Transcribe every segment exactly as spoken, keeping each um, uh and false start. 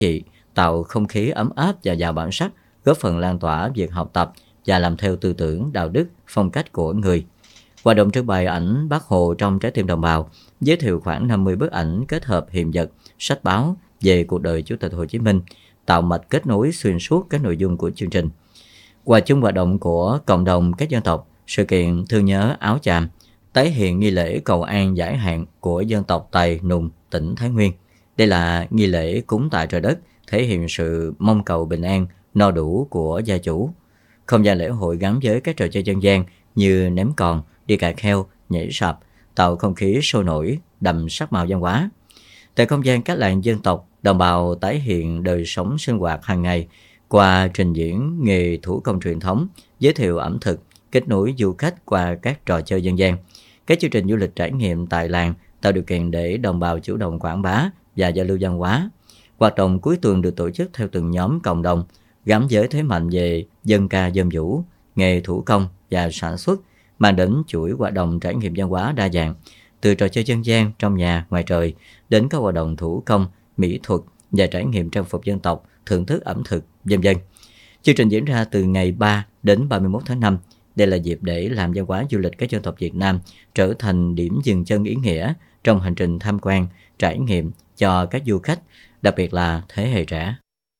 trị, tạo không khí ấm áp và giàu bản sắc, góp phần lan tỏa việc học tập và làm theo tư tưởng, đạo đức, phong cách của người. Hoạt động trưng bày ảnh Bác Hồ trong trái tim đồng bào, giới thiệu khoảng năm mươi bức ảnh kết hợp hiện vật, sách báo về cuộc đời Chủ tịch Hồ Chí Minh, tạo mạch kết nối xuyên suốt các nội dung của chương trình. Hòa chung hoạt động của cộng đồng các dân tộc, sự kiện thương nhớ áo chàm, tái hiện nghi lễ cầu an giải hạn của dân tộc Tày Nùng, tỉnh Thái Nguyên. Đây là nghi lễ cúng tại trời đất, thể hiện sự mong cầu bình an, no đủ của gia chủ. Không gian lễ hội gắn với các trò chơi dân gian như ném còn, đi cà kheo, nhảy sạp, tạo không khí sôi nổi, đậm sắc màu văn hóa. Tại không gian các làng dân tộc, đồng bào tái hiện đời sống sinh hoạt hàng ngày qua trình diễn nghề thủ công truyền thống, giới thiệu ẩm thực, kết nối du khách qua các trò chơi dân gian. Các chương trình du lịch trải nghiệm tại làng tạo điều kiện để đồng bào chủ động quảng bá và giao lưu văn hóa. Hoạt động cuối tuần được tổ chức theo từng nhóm cộng đồng, gắn với thế mạnh về dân ca dân vũ, nghề thủ công và sản xuất, mang đến chuỗi hoạt động trải nghiệm văn hóa đa dạng, từ trò chơi dân gian trong nhà, ngoài trời, đến các hoạt động thủ công, mỹ thuật và trải nghiệm trang phục dân tộc, thưởng thức ẩm thực, vân vân. Chương trình diễn ra từ ngày ba đến ba mươi mốt tháng năm. Đây là dịp để làm văn hóa du lịch các dân tộc Việt Nam trở thành điểm dừng chân ý nghĩa trong hành trình tham quan, trải nghiệm cho các du khách, đặc biệt là thế hệ trẻ.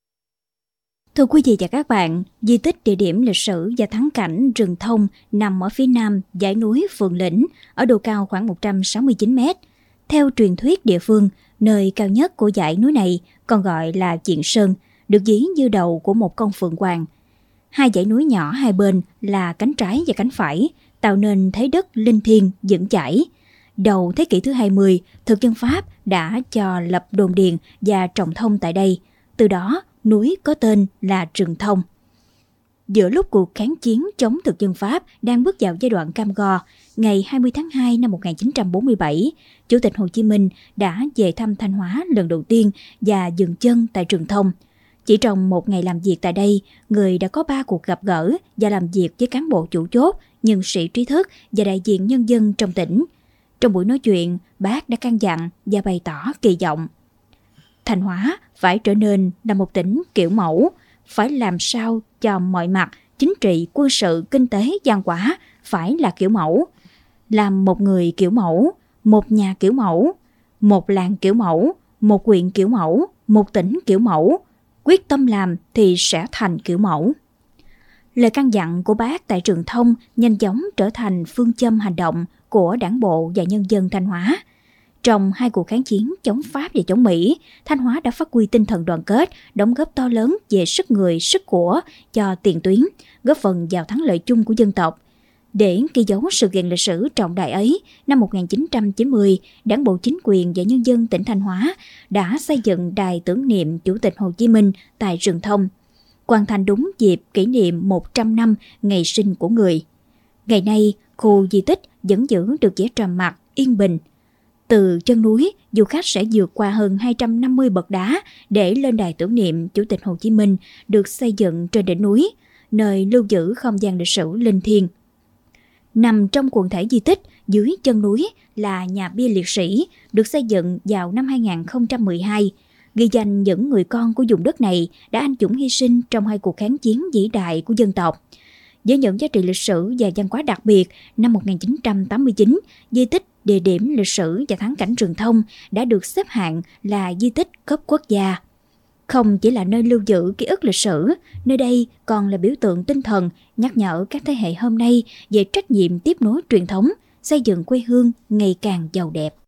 Thưa quý vị và các bạn, di tích địa điểm lịch sử và thắng cảnh rừng thông nằm ở phía nam dãy núi Phượng Lĩnh, ở độ cao khoảng một trăm sáu mươi chín mét. Theo truyền thuyết địa phương, nơi cao nhất của dãy núi này còn gọi là Diện Sơn, được ví như đầu của một con phượng hoàng. Hai dãy núi nhỏ hai bên là cánh trái và cánh phải, tạo nên thế đất linh thiêng vững chãi. Đầu thế kỷ thứ hai mươi, thực dân Pháp đã cho lập đồn điền và trồng thông tại đây. Từ đó, núi có tên là Rừng Thông. Giữa lúc cuộc kháng chiến chống thực dân Pháp đang bước vào giai đoạn cam go, ngày hai mươi tháng hai năm một nghìn chín trăm bốn mươi bảy, Chủ tịch Hồ Chí Minh đã về thăm Thanh Hóa lần đầu tiên và dừng chân tại Rừng Thông. Chỉ trong một ngày làm việc tại đây, người đã có ba cuộc gặp gỡ và làm việc với cán bộ chủ chốt, nhân sĩ trí thức và đại diện nhân dân trong tỉnh. Trong buổi nói chuyện, bác đã căn dặn và bày tỏ kỳ vọng Thanh Hóa phải trở nên là một tỉnh kiểu mẫu, phải làm sao cho mọi mặt chính trị, quân sự, kinh tế, văn hóa phải là kiểu mẫu. Làm một người kiểu mẫu, một nhà kiểu mẫu, một làng kiểu mẫu, một huyện kiểu mẫu, một tỉnh kiểu mẫu. Quyết tâm làm thì sẽ thành kiểu mẫu. Lời căn dặn của bác tại Rừng Thông nhanh chóng trở thành phương châm hành động của Đảng bộ và nhân dân Thanh Hóa. Trong hai cuộc kháng chiến chống Pháp và chống Mỹ, Thanh Hóa đã phát huy tinh thần đoàn kết, đóng góp to lớn về sức người, sức của cho tiền tuyến, góp phần vào thắng lợi chung của dân tộc. Để ghi dấu sự kiện lịch sử trọng đại ấy, năm một nghìn chín trăm chín mươi, Đảng bộ, chính quyền và nhân dân tỉnh Thanh Hóa đã xây dựng đài tưởng niệm Chủ tịch Hồ Chí Minh tại Rừng Thông, hoàn thành đúng dịp kỷ niệm một trăm năm ngày sinh của người. Ngày nay, khu di tích vẫn giữ được vẻ trầm mặc, yên bình. Từ chân núi, du khách sẽ vượt qua hơn hai trăm năm mươi bậc đá để lên đài tưởng niệm Chủ tịch Hồ Chí Minh được xây dựng trên đỉnh núi, nơi lưu giữ không gian lịch sử linh thiêng. Nằm trong quần thể di tích, dưới chân núi là nhà bia liệt sĩ, được xây dựng vào năm hai nghìn không trăm mười hai, ghi danh những người con của vùng đất này đã anh dũng hy sinh trong hai cuộc kháng chiến vĩ đại của dân tộc. Với những giá trị lịch sử và văn hóa đặc biệt, năm một nghìn chín trăm tám mươi chín, di tích địa điểm lịch sử và thắng cảnh Rừng Thông đã được xếp hạng là di tích cấp quốc gia. Không chỉ là nơi lưu giữ ký ức lịch sử, nơi đây còn là biểu tượng tinh thần nhắc nhở các thế hệ hôm nay về trách nhiệm tiếp nối truyền thống, xây dựng quê hương ngày càng giàu đẹp.